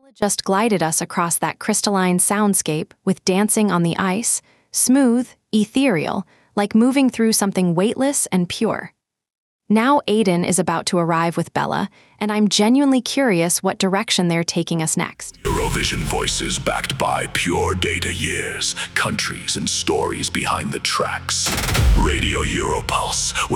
Just glided us across that crystalline soundscape with dancing on the ice, smooth, ethereal, like moving through something weightless and pure. Now Aiden is about to arrive with Bella, and I'm genuinely curious what direction they're taking us next. Eurovision voices backed by pure data years, countries and stories behind the tracks. Radio Europulse,